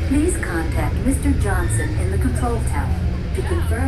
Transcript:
Please contact Mr. Johnson in the control tower to confirm